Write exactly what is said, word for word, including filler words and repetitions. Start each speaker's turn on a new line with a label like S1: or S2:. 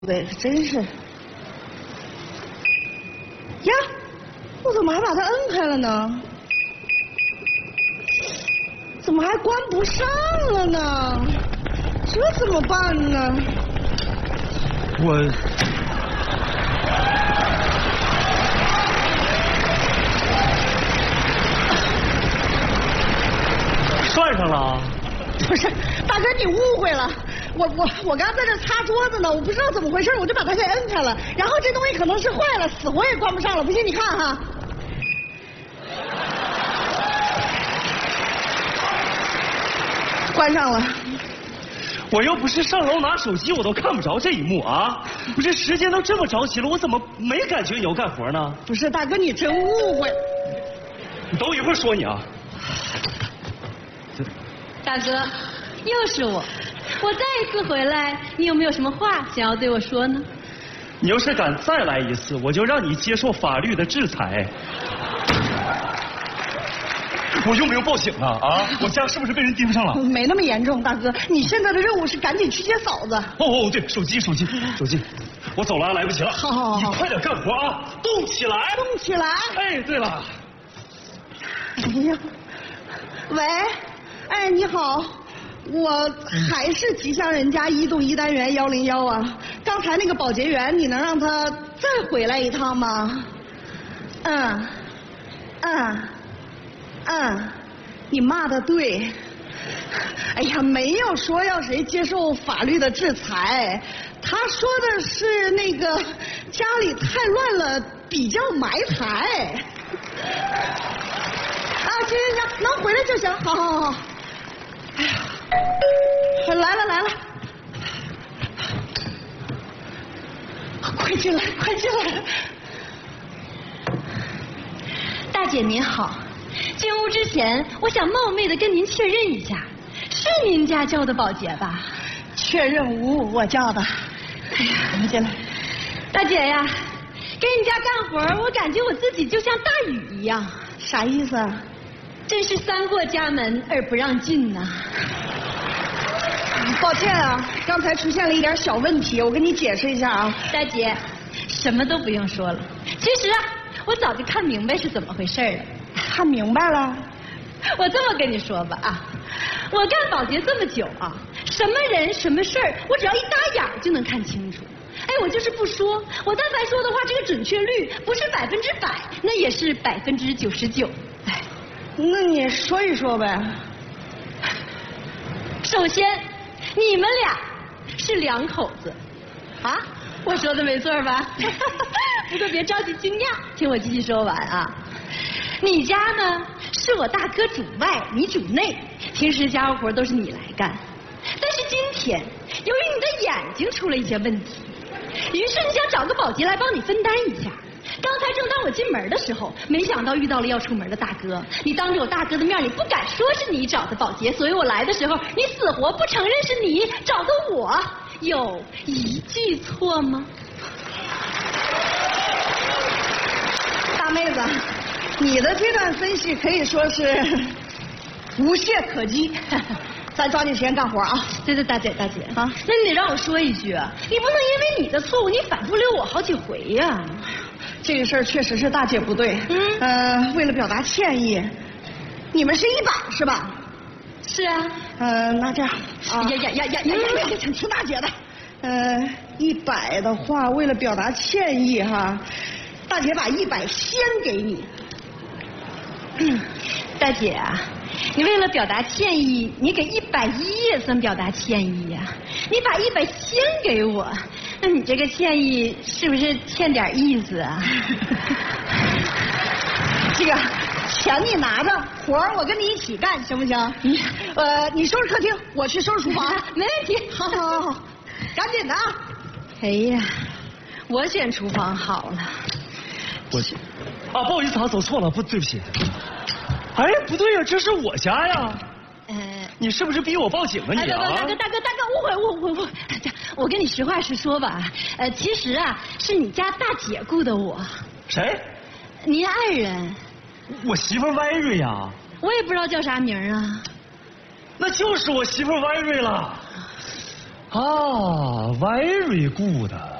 S1: 对，真是。呀，我怎么还把它摁开了呢？怎么还关不上了呢？这怎么办呢？
S2: 我。涮上了？
S1: 不是，大哥你误会了。我我我刚在这擦桌子呢，我不知道怎么回事，我就把它给摁开了。然后这东西可能是坏了，死活也关不上了。不信你看哈。关上了。
S2: 我又不是上楼拿手机，我都看不着这一幕啊！不是时间都这么着急了，我怎么没感觉你要干活呢？
S1: 不是，大哥你真误会。
S2: 你等我一会儿说你啊。
S3: 大哥，又是我，我再一次回来，你有没有什么话想要对我说呢？
S2: 你要是敢再来一次，我就让你接受法律的制裁。我用不用报警啊？啊，我家是不是被人盯上了？
S1: 没那么严重，大哥，你现在的任务是赶紧去接嫂子。
S2: 哦哦，对，手机手机手机，我走了，来不及了。
S1: 好好好，
S2: 你快点干活啊，动起来，
S1: 动起来。
S2: 哎，对了，
S1: 哎呀，喂。哎，你好，我还是吉祥人家一栋一单元幺零幺啊。刚才那个保洁员，你能让他再回来一趟吗？嗯，嗯，嗯，你骂的对。哎呀，没有说要谁接受法律的制裁，他说的是那个家里太乱了，比较埋汰。啊，行行行，能回来就行，好好好。哎呀，来了来了，快进来快进来！
S3: 大姐您好，进屋之前，我想冒昧的跟您确认一下，是您家叫的保洁吧？
S1: 确认无，我叫的。哎呀，快进来！
S3: 大姐呀，给你家干活，我感觉我自己就像大禹一样。
S1: 啥意思啊？
S3: 真是三过家门而不让进呐！
S1: 抱歉啊，刚才出现了一点小问题，我跟你解释一下啊。
S3: 大姐，什么都不用说了。其实啊，我早就看明白是怎么回事了。
S1: 看明白了？
S3: 我这么跟你说吧啊，我干保洁这么久啊，什么人什么事儿，我只要一搭眼就能看清楚。哎，我就是不说，我但凡说的话，这个准确率不是百分之百，那也是百分之九十九。哎。
S1: 那你说一说呗。
S3: 首先，你们俩是两口子，啊，我说的没错吧？不过别着急惊讶，听我继续说完啊。你家呢是我大哥主外，你主内，平时家务活都是你来干。但是今天，由于你的眼睛出了一些问题，于是你想找个保洁来帮你分担一下。刚才正当我进门的时候，没想到遇到了要出门的大哥。你当着我大哥的面，你不敢说是你找的保洁，所以我来的时候，你死活不承认是你找的我，有一句错吗？
S1: 大妹子，你的这段分析可以说是无懈可击。咱抓紧时间干活啊！
S3: 对对，大姐大姐
S1: 啊，
S3: 那你得让我说一句啊，你不能因为你的错误，你反复溜我好几回呀。
S1: 这个事儿确实是大姐不对，嗯，呃，为了表达歉意，你们是一百是吧？
S3: 是啊。
S1: 呃，那这样，
S3: 啊、呀呀呀呀呀呀！
S1: 请听大姐的，呃，一百的话，为了表达歉意哈，大姐把一百先给你。
S3: 嗯，大姐啊，你为了表达歉意，你给一百一也算表达歉意呀、啊。你把一百先给我。那你这个歉意是不是欠点意思啊？
S1: 这个钱你拿着，活儿我跟你一起干，行不行？你呃，你收拾客厅，我去收拾厨房，
S3: 没问题。
S1: 好好好好，赶紧的啊！
S3: 哎呀，我选厨房好了。
S2: 我啊，不好意思啊，走错了，不，对不起。哎，不对呀，这是我家呀。
S3: 呃，
S2: 你是不是逼我报警啊你啊？
S3: 大哥大哥大哥，误会误会误会！我跟你实话实说吧，呃，其实啊，是你家大姐雇的我。
S2: 谁？
S3: 您爱人。
S2: 我媳妇歪瑞呀。
S3: 我也不知道叫啥名啊。
S2: 那就是我媳妇歪瑞了。 啊 ，very good。